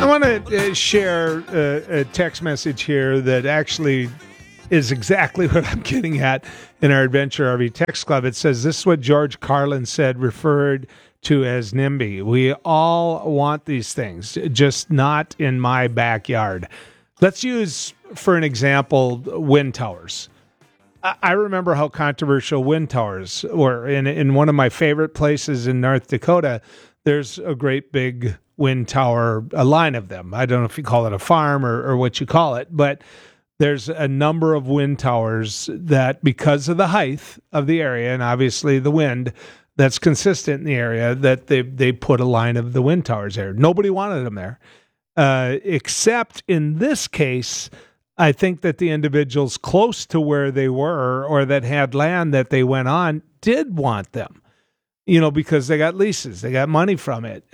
I want to share a text message here that actually is exactly what I'm getting at in our Adventure RV Text Club. It says, this is what George Carlin said, referred to as NIMBY. We all want these things, just not in my backyard. Let's use, for an example, wind towers. I remember how controversial wind towers were. In one of my favorite places in North Dakota, there's a great big wind tower, a line of them. I don't know if you call it a farm or what you call it, but there's a number of wind towers that, because of the height of the area and obviously the wind that's consistent in the area, that they put a line of the wind towers there. Nobody wanted them there, except in this case, I think that the individuals close to where they were or that had land that they went on did want them, because they got leases, they got money from it.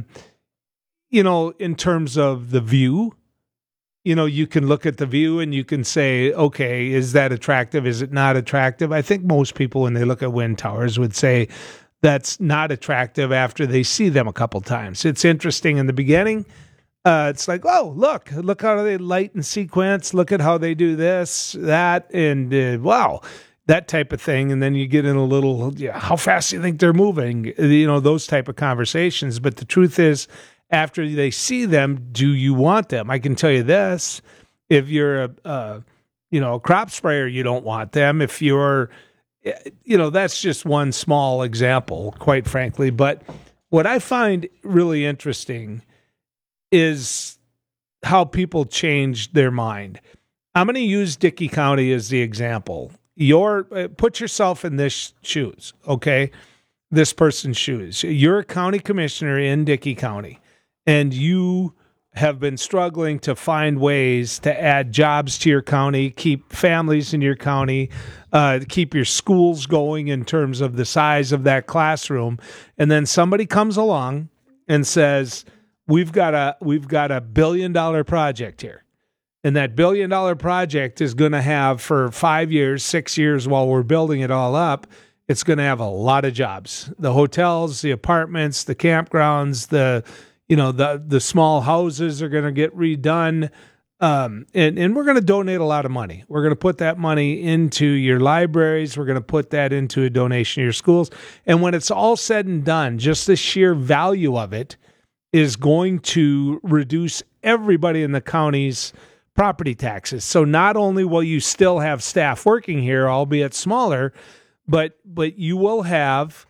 In terms of the view, you can look at the view and you can say, okay, is that attractive? Is it not attractive? I think most people, when they look at wind towers, would say that's not attractive after they see them a couple times. It's interesting in the beginning. It's like, oh, look how they light and sequence. Look at how they do this, that, and wow, that type of thing. And then you get in a little, how fast do you think they're moving? Those type of conversations. But the truth is, after they see them, do you want them? I can tell you this: if you're a crop sprayer, you don't want them. If you're, that's just one small example, quite frankly. But what I find really interesting is how people change their mind. I'm going to use Dickey County as the example. Put yourself in this shoes, okay? This person's shoes. You're a county commissioner in Dickey County, and you have been struggling to find ways to add jobs to your county, keep families in your county, keep your schools going in terms of the size of that classroom. And then somebody comes along and says, we've got a $1 billion project here. And that $1 billion project is going to have, for 5 years, 6 years while we're building it all up, it's going to have a lot of jobs. The hotels, the apartments, the campgrounds, the small houses are going to get redone. And we're going to donate a lot of money. We're going to put that money into your libraries. We're going to put that into a donation to your schools. And when it's all said and done, just the sheer value of it is going to reduce everybody in the county's property taxes. So not only will you still have staff working here, albeit smaller, but you will have,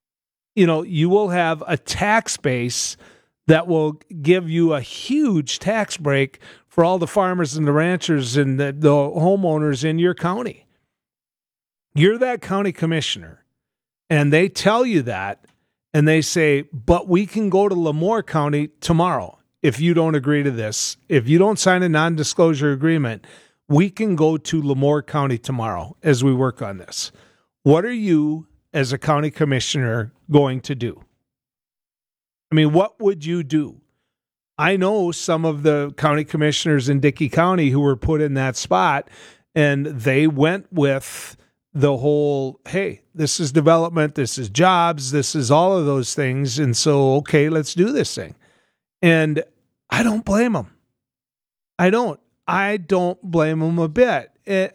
a tax base that will give you a huge tax break for all the farmers and the ranchers and the homeowners in your county. You're that county commissioner, and they tell you that, and they say, but we can go to Lemoore County tomorrow if you don't agree to this. If you don't sign a non-disclosure agreement, we can go to Lemoore County tomorrow as we work on this. What are you, as a county commissioner, going to do? I mean, what would you do? I know some of the county commissioners in Dickey County who were put in that spot, and they went with the whole, hey, this is development, this is jobs, this is all of those things. And so, okay, let's do this thing. And I don't blame them. I don't blame them a bit.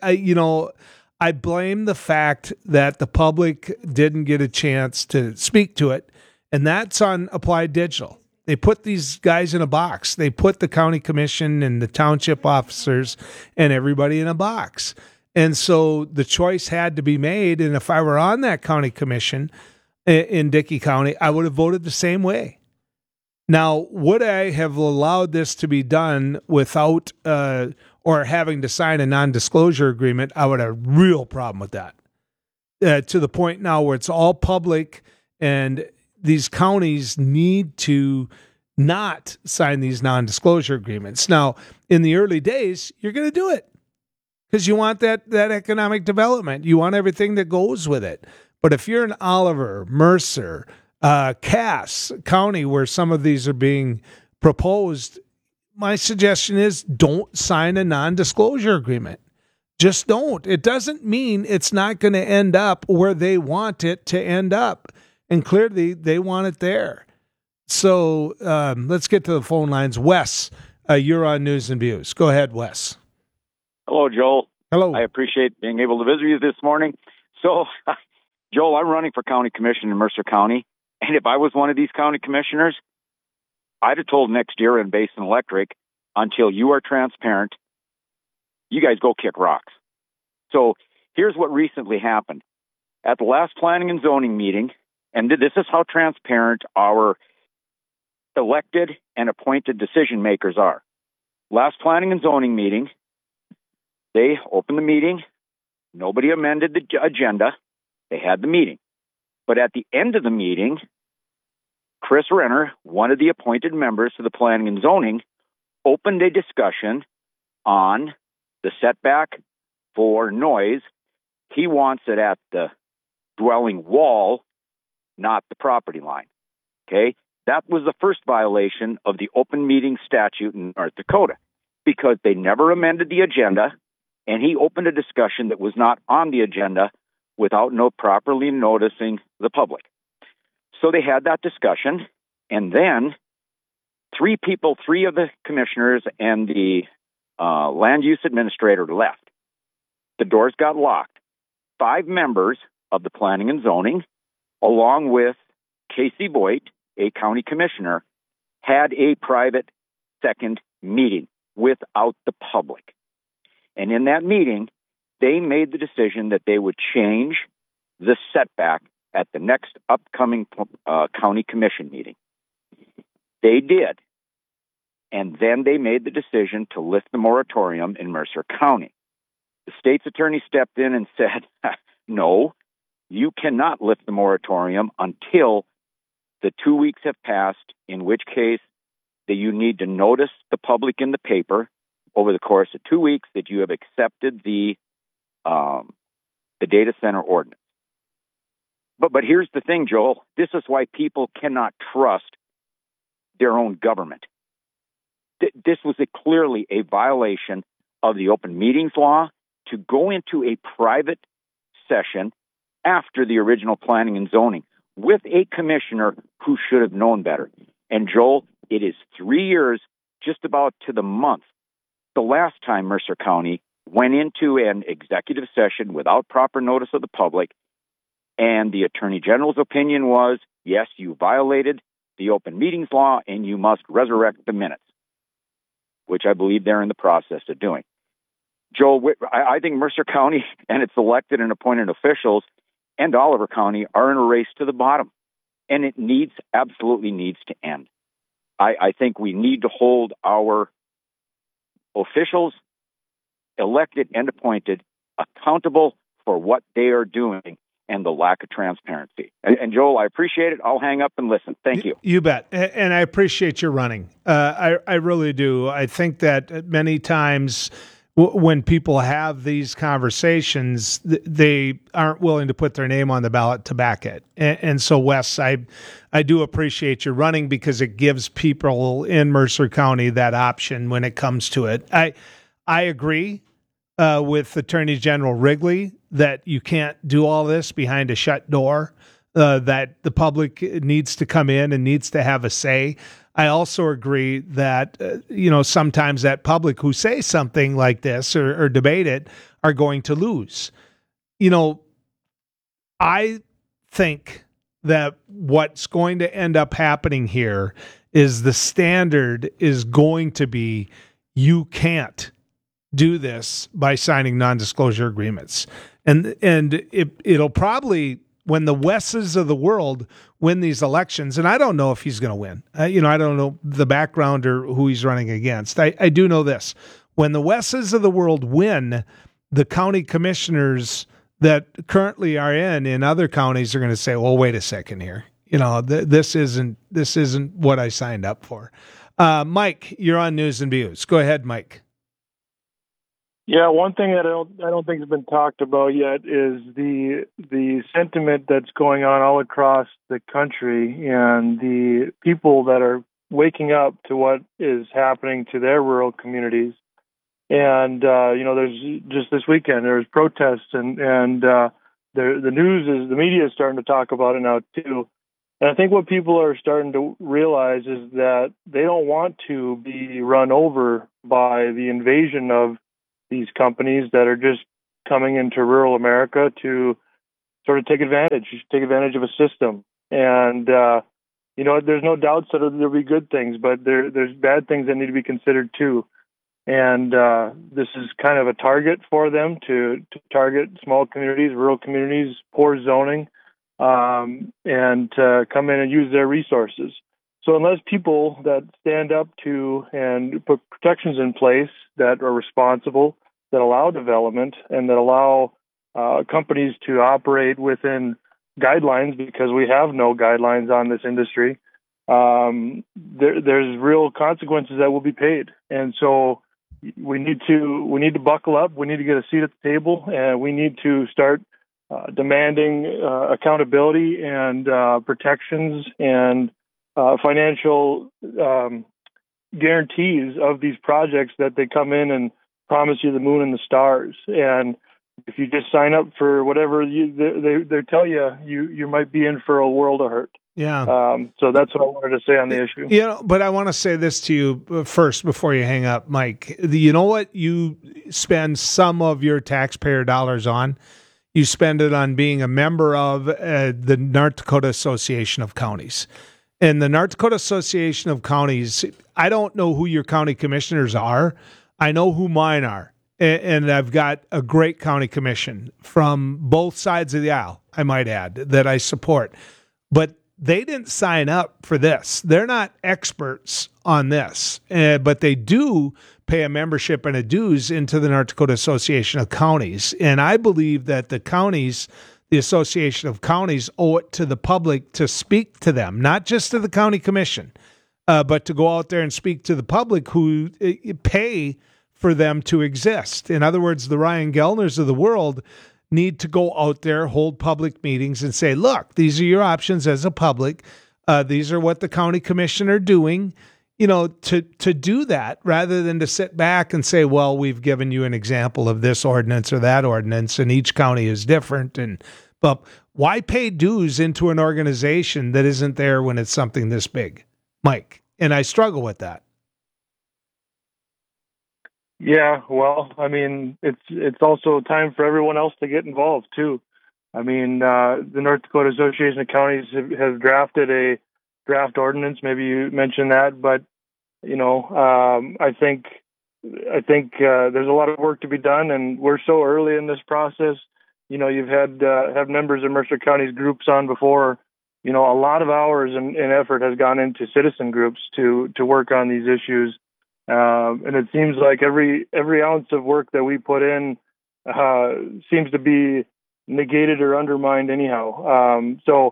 I blame the fact that the public didn't get a chance to speak to it. And that's on Applied Digital. They put these guys in a box. They put the county commission and the township officers and everybody in a box. And so the choice had to be made. And if I were on that county commission in Dickey County, I would have voted the same way. Now, would I have allowed this to be done without or having to sign a non-disclosure agreement? I would have a real problem with that. To the point now where it's all public, and these counties need to not sign these non-disclosure agreements. Now, in the early days, you're going to do it because you want that economic development. You want everything that goes with it. But if you're in Oliver, Mercer, Cass County, where some of these are being proposed, my suggestion is don't sign a non-disclosure agreement. Just don't. It doesn't mean it's not going to end up where they want it to end up. And clearly they want it there. So let's get to the phone lines. Wes, you're on News and Views. Go ahead, Wes. Hello, Joel. Hello. I appreciate being able to visit you this morning. So, Joel, I'm running for county commission in Mercer County. And if I was one of these county commissioners, I'd have told NextEra and Basin Electric, until you are transparent, you guys go kick rocks. So here's what recently happened. At the last planning and zoning meeting, and this is how transparent our elected and appointed decision makers are. Last planning and zoning meeting, they opened the meeting. Nobody amended the agenda. They had the meeting. But at the end of the meeting, Chris Renner, one of the appointed members to the planning and zoning, opened a discussion on the setback for noise. He wants it at the dwelling wall, not the property line. Okay? That was the first violation of the open meeting statute in North Dakota, because they never amended the agenda, and he opened a discussion that was not on the agenda without properly noticing the public. So they had that discussion, and then three of the commissioners and the land use administrator left. The doors got locked. 5 members of the planning and zoning, along with Casey Voigt, a county commissioner, had a private second meeting without the public. And in that meeting, they made the decision that they would change the setback at the next upcoming county commission meeting. They did. And then they made the decision to lift the moratorium in Mercer County. The state's attorney stepped in and said, no, you cannot lift the moratorium until the 2 weeks have passed, in which case that you need to notice the public in the paper over the course of 2 weeks that you have accepted the data center ordinance. But here's the thing, Joel. This is why people cannot trust their own government. This was clearly a violation of the open meetings law to go into a private session after the original planning and zoning with a commissioner who should have known better. And Joel, it is 3 years, just about to the month, the last time Mercer County went into an executive session without proper notice of the public, and the Attorney General's opinion was, yes, you violated the open meetings law and you must resurrect the minutes, which I believe they're in the process of doing. Joel, I think Mercer County and its elected and appointed officials and Oliver County are in a race to the bottom, and it absolutely needs to end. I think we need to hold our officials, elected and appointed, accountable for what they are doing and the lack of transparency. And Joel, I appreciate it. I'll hang up and listen. Thank you. You bet. And I appreciate your running. I really do. I think that many times when people have these conversations, they aren't willing to put their name on the ballot to back it. And so, Wes, I do appreciate your running, because it gives people in Mercer County that option when it comes to it. I agree with Attorney General Wrigley that you can't do all this behind a shut door, that the public needs to come in and needs to have a say. I also agree that, sometimes that public who say something like this or debate it are going to lose. I think that what's going to end up happening here is the standard is going to be, you can't do this by signing non-disclosure agreements. And it'll probably, when the Wesses of the world win these elections, and I don't know if he's going to win. I don't know the background or who he's running against. I do know this. When the Wesses of the world win, the county commissioners that currently are in other counties are going to say, well, wait a second here. This isn't what I signed up for. Mike, you're on News and Views. Go ahead, Mike. Yeah, one thing that I don't think has been talked about yet is the sentiment that's going on all across the country, and the people that are waking up to what is happening to their rural communities. And there's just this weekend there was protests, and the news is, the media is starting to talk about it now too. And I think what people are starting to realize is that they don't want to be run over by the invasion of these companies that are just coming into rural America to sort of take advantage of a system. And, there's no doubts that there'll be good things, but there's bad things that need to be considered too. And this is kind of a target for them to target small communities, rural communities, poor zoning, and come in and use their resources. So unless people that stand up to and put protections in place that are responsible, that allow development, and that allow companies to operate within guidelines, because we have no guidelines on this industry, there's real consequences that will be paid. And so we need to buckle up. We need to get a seat at the table, and we need to start demanding accountability and protections and financial guarantees of these projects, that they come in and promise you the moon and the stars. And if you just sign up for whatever they tell you, you might be in for a world of hurt. Yeah. So that's what I wanted to say on the issue. But I want to say this to you first before you hang up, Mike. You know what you spend some of your taxpayer dollars on? You spend it on being a member of the North Dakota Association of Counties. And the North Dakota Association of Counties, I don't know who your county commissioners are. I know who mine are. And I've got a great county commission from both sides of the aisle, I might add, that I support. But they didn't sign up for this. They're not experts on this, but they do pay a membership and a dues into the North Dakota Association of Counties. And I believe that the counties, the Association of Counties, owe it to the public to speak to them, not just to the county commission, but to go out there and speak to the public who pay for them to exist. In other words, the Ryan Gellners of the world need to go out there, hold public meetings, and say, look, these are your options as a public. These are what the county commission are doing, to do that, rather than to sit back and say, well, we've given you an example of this ordinance or that ordinance, and each county is different. But why pay dues into an organization that isn't there when it's something this big, Mike? And I struggle with that. Yeah, well, I mean, it's also time for everyone else to get involved too. I mean, the North Dakota Association of Counties has drafted a draft ordinance. Maybe you mentioned that, but I think there's a lot of work to be done, and we're so early in this process. You've had have members of Mercer County's groups on before. A lot of hours and effort has gone into citizen groups to work on these issues. And it seems like every ounce of work that we put in seems to be negated or undermined anyhow. So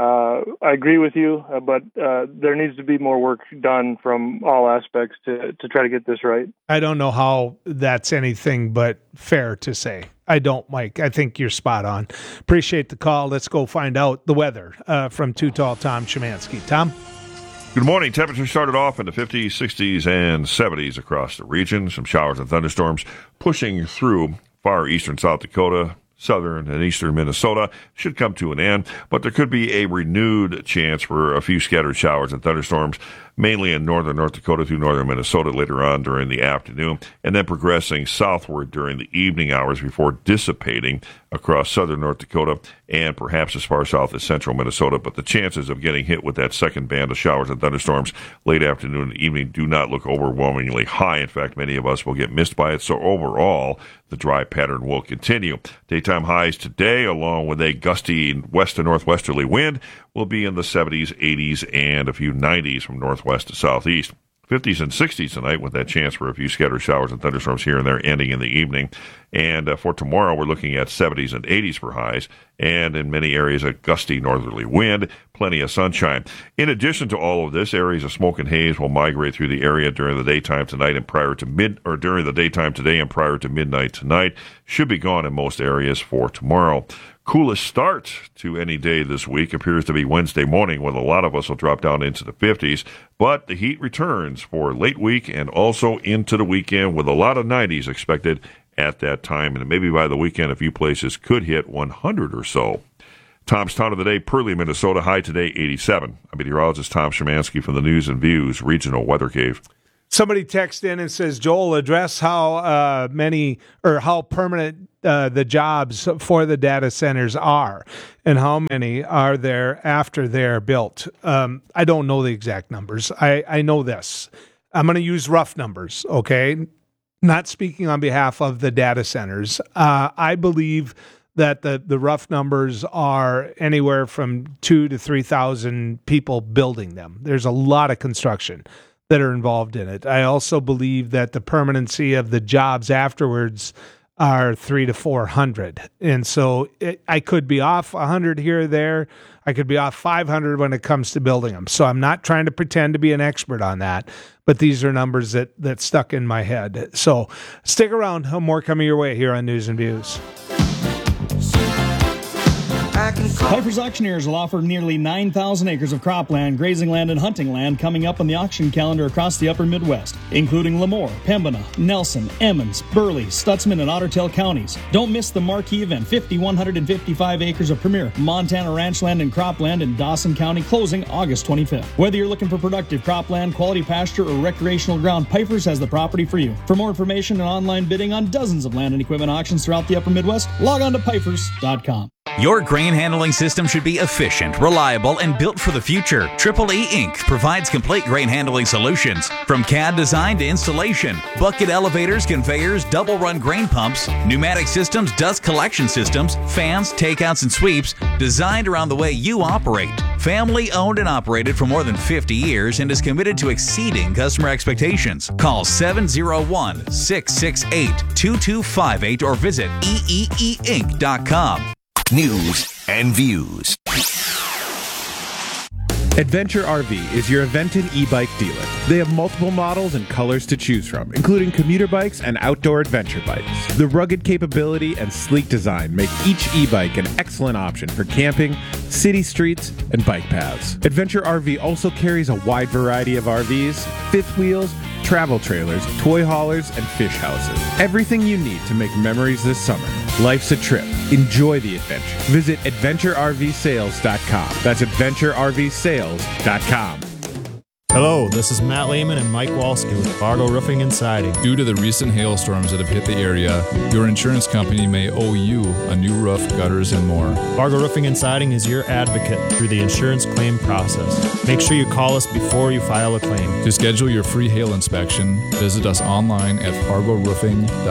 I agree with you, but there needs to be more work done from all aspects to try to get this right. I don't know how that's anything but fair to say. I don't, Mike. I think you're spot on. Appreciate the call. Let's go find out the weather from Too Tall Tom Szymanski. Tom? Good morning. Temperatures started off in the 50s, 60s, and 70s across the region. Some showers and thunderstorms pushing through far eastern South Dakota, southern and eastern Minnesota. Should come to an end, but there could be a renewed chance for a few scattered showers and thunderstorms, mainly in northern North Dakota through northern Minnesota later on during the afternoon, and then progressing southward during the evening hours before dissipating across southern North Dakota and perhaps as far south as central Minnesota. But the chances of getting hit with that second band of showers and thunderstorms late afternoon and evening do not look overwhelmingly high. In fact, many of us will get missed by it. So overall, the dry pattern will continue. Daytime highs today, along with a gusty west to northwesterly wind, will be in the 70s, 80s, and a few 90s from northwest to southeast. 50s and 60s tonight, with that chance for a few scattered showers and thunderstorms here and there ending in the evening. And for tomorrow, we're looking at 70s and 80s for highs, and in many areas, a gusty northerly wind, plenty of sunshine. In addition to all of this, areas of smoke and haze will migrate through the area during the daytime tonight and during the daytime today and prior to midnight tonight. Should be gone in most areas for tomorrow. Coolest start to any day this week appears to be Wednesday morning, when a lot of us will drop down into the 50s. But the heat returns for late week and also into the weekend, with a lot of 90s expected at that time. And maybe by the weekend, a few places could hit 100 or so. Tom's Town of the Day, Pearlie, Minnesota. High today, 87. I'm meteorologist Tom Szymanski from the News and Views Regional Weather Cave. Somebody texted in and says, Joel, address how permanent the jobs for the data centers are and how many are there after they're built. I don't know the exact numbers. I know this. I'm going to use rough numbers, okay? Not speaking on behalf of the data centers. I believe that the rough numbers are anywhere from 2,000 to 3,000 people building them. There's a lot of construction that are involved in it. I also believe that the permanency of the jobs afterwards are 300 to 400. And so I could be off 100 here or there. I could be off 500 when it comes to building them. So I'm not trying to pretend to be an expert on that, but these are numbers that stuck in my head. So stick around. More coming your way here on News and Views. Piper's Auctioneers will offer nearly 9,000 acres of cropland, grazing land, and hunting land coming up on the auction calendar across the upper Midwest, including Lemoore, Pembina, Nelson, Emmons, Burley, Stutzman, and Otter Tail counties. Don't miss the marquee event, 5,155 acres of premier Montana ranch land and cropland in Dawson County, closing August 25th. Whether you're looking for productive cropland, quality pasture, or recreational ground, Piper's has the property for you. For more information and online bidding on dozens of land and equipment auctions throughout the upper Midwest, log on to pipers.com. Your grain handling system should be efficient, reliable, and built for the future. Triple E Inc. provides complete grain handling solutions. From CAD design to installation, bucket elevators, conveyors, double-run grain pumps, pneumatic systems, dust collection systems, fans, takeouts, and sweeps, designed around the way you operate. Family owned and operated for more than 50 years and is committed to exceeding customer expectations. Call 701-668-2258 or visit eeeinc.com. News and Views. Adventure RV is your Aventon e-bike dealer. They have multiple models and colors to choose from, including commuter bikes and outdoor adventure bikes. The rugged capability and sleek design make each e-bike an excellent option for camping, city streets, and bike paths. Adventure RV also carries a wide variety of RVs, fifth wheels, travel trailers, toy haulers, and fish houses. Everything you need to make memories this summer. Life's a trip. Enjoy the adventure. Visit AdventureRVSales.com. That's AdventureRVSales.com. Hello, this is Matt Lehman and Mike Walski with Fargo Roofing and Siding. Due to the recent hailstorms that have hit the area, your insurance company may owe you a new roof, gutters, and more. Fargo Roofing and Siding is your advocate through the insurance claim process. Make sure you call us before you file a claim. To schedule your free hail inspection, visit us online at fargoroofing.com.